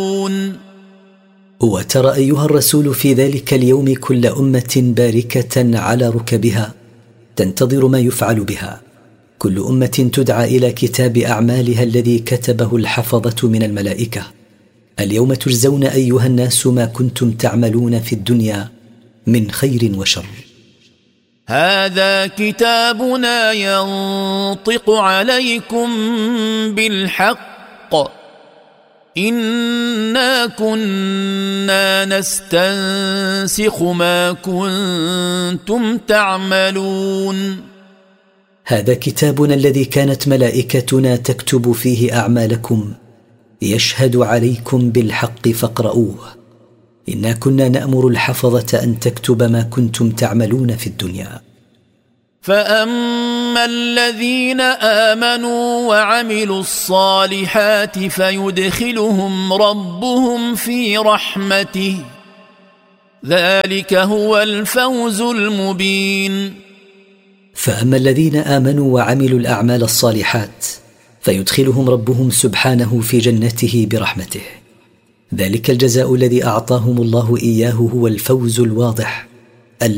وترى أيها الرسول في ذلك اليوم كل أمة باركة على ركبها تنتظر ما يفعل بها، كل أمة تدعى إلى كتاب أعمالها الذي كتبه الحفظة من الملائكة. اليوم تجزون أيها الناس ما كنتم تعملون في الدنيا من خير وشر. هذا كتابنا ينطق عليكم بالحق إنا كنا نستنسخ ما كنتم تعملون. هذا كتابنا الذي كانت ملائكتنا تكتب فيه أعمالكم يشهد عليكم بالحق فاقرؤوه. إنا كنا نأمر الحفظة أن تكتب ما كنتم تعملون في الدنيا. فأما الذين آمنوا وعملوا الصالحات فيدخلهم ربهم في رحمته ذلك هو الفوز المبين. فأما الذين آمنوا وعملوا الأعمال الصالحات فيدخلهم ربهم سبحانه في جنته برحمته، ذلك الجزاء الذي أعطاهم الله إياه هو الفوز الواضح